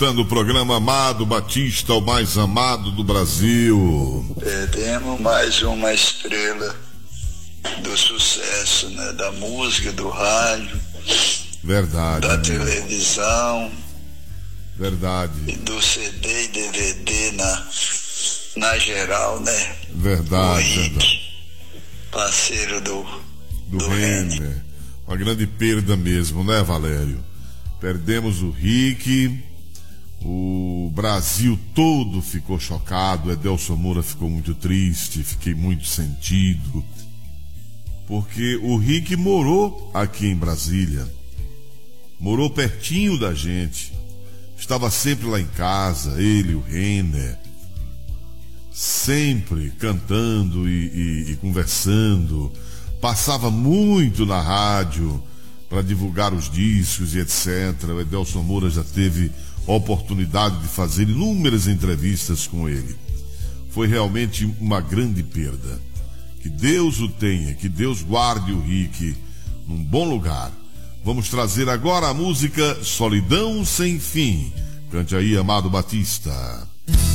escutando o programa Amado Batista, o mais amado do Brasil. Perdemos mais uma estrela do sucesso, né? Da música, do rádio. Verdade. Da televisão. Verdade. E do CD e DVD na geral, né? Verdade. O Rick, verdade. parceiro do Renner. Uma grande perda mesmo, né, Valério? Perdemos o Rick, o Brasil todo ficou chocado, Edelson Moura ficou muito triste, fiquei muito sentido, porque o Rick morou aqui em Brasília, morou pertinho da gente, estava sempre lá em casa, ele, o Renner, sempre cantando e conversando, passava muito na rádio para divulgar os discos e etc. O Edelson Moura já teve a oportunidade de fazer inúmeras entrevistas com ele. Foi realmente uma grande perda. Que Deus o tenha, que Deus guarde o Rick num bom lugar. Vamos trazer agora a música Solidão Sem Fim. Cante aí, Amado Batista.